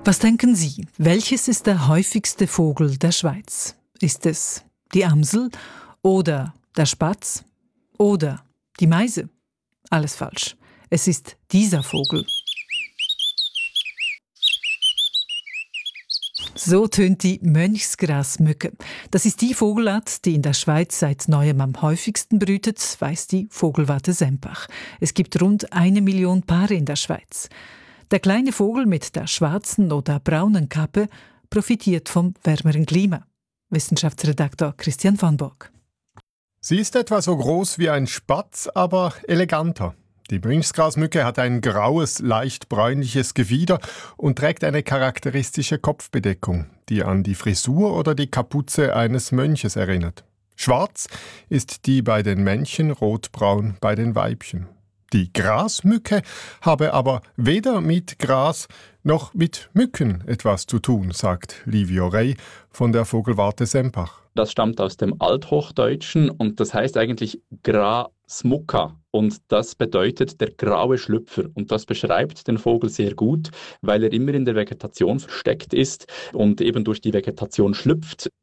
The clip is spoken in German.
Was denken Sie, welches ist der häufigste Vogel der Schweiz? Ist es die Amsel oder der Spatz oder die Meise? Alles falsch. Es ist dieser Vogel. So tönt die Mönchsgrasmücke. Das ist die Vogelart, die in der Schweiz seit neuem am häufigsten brütet, weiss die Vogelwarte Sempach. Es gibt rund 1 Million Paare in der Schweiz. Der kleine Vogel mit der schwarzen oder braunen Kappe profitiert vom wärmeren Klima. Wissenschaftsredaktor Christian von Borg. Sie ist etwa so groß wie ein Spatz, aber eleganter. Die Mönchsgrasmücke hat ein graues, leicht bräunliches Gefieder und trägt eine charakteristische Kopfbedeckung, die an die Frisur oder die Kapuze eines Mönches erinnert. Schwarz ist die bei den Männchen, rotbraun bei den Weibchen. Die Grasmücke habe aber weder mit Gras noch mit Mücken etwas zu tun, sagt Livio Rey von der Vogelwarte Sempach. Das stammt aus dem Althochdeutschen und das heißt eigentlich Grasmucca. Und das bedeutet der graue Schlüpfer. Und das beschreibt den Vogel sehr gut, weil er immer in der Vegetation versteckt ist und eben durch die Vegetation schlüpft.